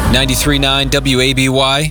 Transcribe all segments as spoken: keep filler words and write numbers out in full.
ninety-three point nine W A B Y.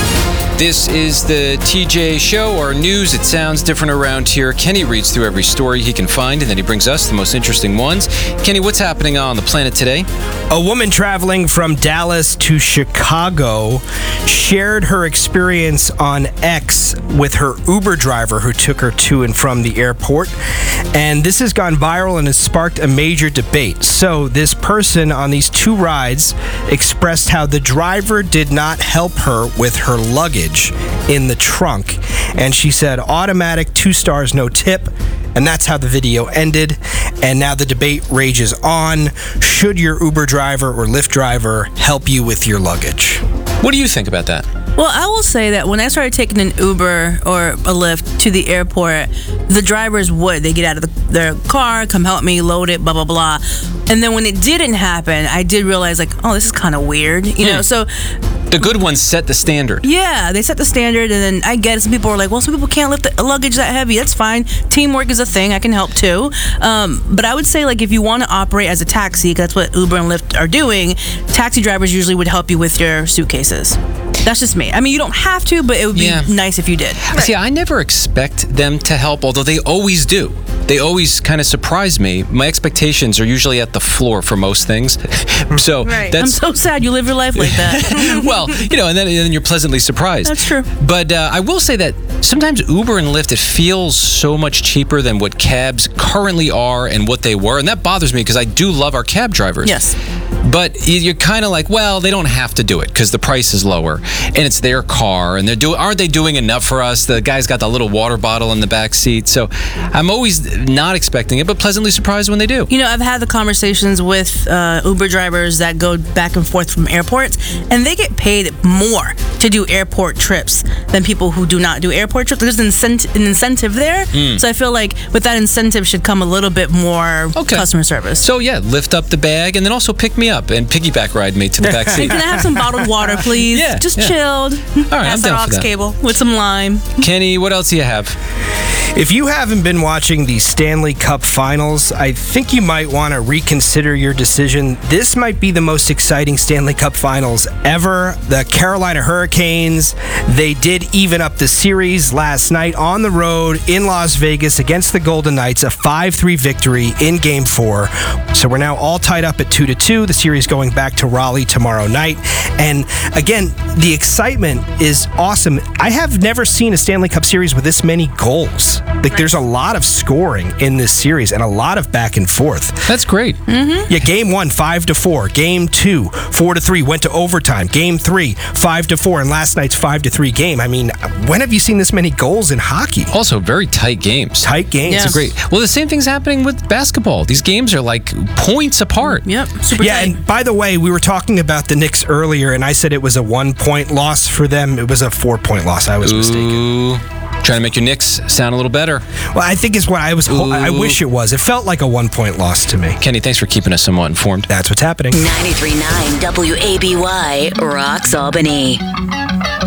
This is the T J Show, our news. It sounds different around here. Kenny reads through every story he can find, and then he brings us the most interesting ones. Kenny, what's happening on the planet today? A woman traveling from Dallas to Chicago shared her experience on X with her Uber driver who took her to and from the airport. And this has gone viral and has sparked a major debate. So this person on these two rides expressed how the driver did not help her with her luggage in the trunk. And she said, automatic, two stars, no tip. And that's how the video ended. And now the debate rages on. Should your Uber driver or Lyft driver help you with your luggage? What do you think about that? Well, I will say that when I started taking an Uber or a Lyft to the airport, the drivers would. They get out of the, their car, come help me, load it, blah, blah, blah. And then when it didn't happen, I did realize, like, oh, this is kind of weird, you know? Hmm. So the good ones set the standard. Yeah, they set the standard, and then I get it. Some people are like, well, some people can't lift the luggage that heavy. That's fine. Teamwork is a thing. I can help too. Um, but I would say, like, if you want to operate as a taxi, 'cause that's what Uber and Lyft are doing, taxi drivers usually would help you with your suitcases. That's just me. I mean, you don't have to, but it would be Yeah. nice if you did. See, I never expect them to help, although they always do. They always kind of surprise me. My expectations are usually at the floor for most things. So Right. that's I'm so sad you live your life like that. well, you know, and then, and then you're pleasantly surprised. That's true. But uh, I will say that sometimes Uber and Lyft, it feels so much cheaper than what cabs currently are and what they were. And that bothers me because I do love our cab drivers. Yes. But you're kind of like, well, they don't have to do it because the price is lower and it's their car and they're doing. Aren't they doing enough for us? The guy's got the little water bottle in the back seat, so I'm always not expecting it, but pleasantly surprised when they do. You know, I've had the conversations with uh, Uber drivers that go back and forth from airports, and they get paid more to do airport trips than people who do not do airport trips. There's an incentive, an incentive there, Mm. so I feel like with that incentive should come a little bit more Okay. customer service. So yeah, lift up the bag and then also pick me up and piggyback ride me to the back seat. And can I have some bottled water, please? Yeah, Just yeah. chilled. All right, I'm Pass that down for aux that. cable with some lime. Kenny, what else do you have? If you haven't been watching the Stanley Cup Finals, I think you might want to reconsider your decision. This might be the most exciting Stanley Cup Finals ever. The Carolina Hurricanes, they did even up the series last night on the road in Las Vegas against the Golden Knights, a five three victory in Game four. So we're now all tied up at two to two. The series going back to Raleigh tomorrow night. And again, the excitement is awesome. I have never seen a Stanley Cup series with this many goals. Like, there's a lot of scoring in this series and a lot of back and forth. That's great. Mm-hmm. Yeah, game one, five to four. Game two, four to three. Went to overtime. Game three, five to four. And last night's five to three game. I mean, when have you seen this many goals in hockey? Also, very tight games. Tight games. Yeah. It's great. Well, the same thing's happening with basketball. These games are like points apart. Yep, super Yeah, tight. and by the way, we were talking about the Knicks earlier, and I said it was a one-point loss for them. It was a four-point loss. I was mistaken. Ooh, trying to make your Knicks sound a little better. Well, I think it's what I was. Ho- I Ooh. wish it was. It felt like a one-point loss to me. Kenny, thanks for keeping us somewhat informed. That's what's happening. ninety-three point nine W A B Y, Rocks Albany.